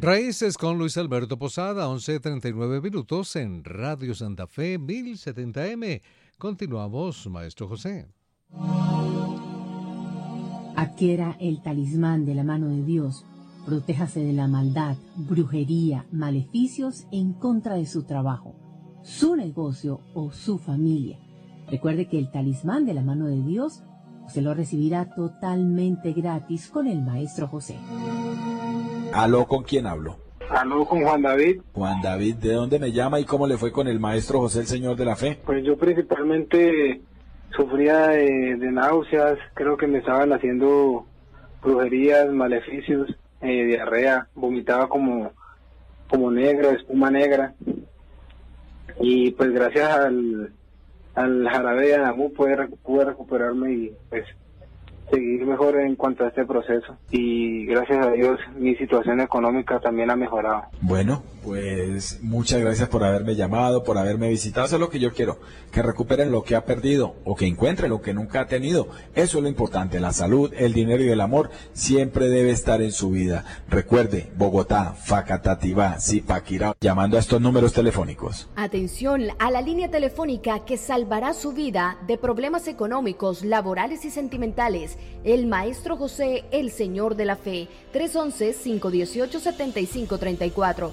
Raíces con Luis Alberto Posada, 11:39 minutos en Radio Santa Fe 1070M. Continuamos, Maestro José. Adquiera el talismán de la mano de Dios. Protéjase de la maldad, brujería, maleficios en contra de su trabajo, su negocio o su familia. Recuerde que el talismán de la mano de Dios se lo recibirá totalmente gratis con el Maestro José. ¿Aló, con quién hablo? Aló, con Juan David. Juan David, ¿de dónde me llama y cómo le fue con el Maestro José, el Señor de la Fe? Pues yo principalmente sufría de náuseas, creo que me estaban haciendo brujerías, maleficios, diarrea, vomitaba como negra, espuma negra. Y pues gracias al jarabe de Anamú pude recuperarme y pues seguir mejor en cuanto a este proceso, y gracias a Dios mi situación económica también ha mejorado. Bueno, pues muchas gracias por haberme llamado, por haberme visitado. Eso es lo que yo quiero, que recuperen lo que ha perdido o que encuentren lo que nunca ha tenido. Eso es lo importante. La salud, el dinero y el amor siempre debe estar en su vida. Recuerde, Bogotá, Facatativá, Zipaquirá, llamando a estos números telefónicos. Atención a la línea telefónica que salvará su vida de problemas económicos, laborales y sentimentales. El Maestro José, el Señor de la Fe. 311-518-7534.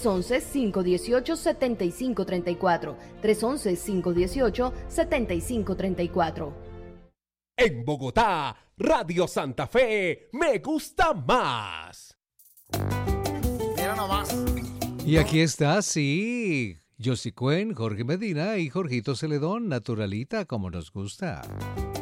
311-518-7534. 311-518-7534. En Bogotá, Radio Santa Fe, me gusta más. Mira nomás. Y aquí está, sí, Josie Cuen, Jorge Medina y Jorgito Celedón, naturalita como nos gusta.